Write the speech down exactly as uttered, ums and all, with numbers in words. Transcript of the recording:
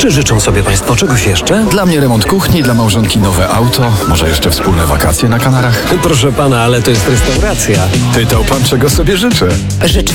Czy życzą sobie Państwo czegoś jeszcze? Dla mnie remont kuchni, dla małżonki nowe auto, może jeszcze wspólne wakacje na Kanarach. Proszę Pana, ale to jest restauracja. Pytał pan, czego sobie życzę. Życz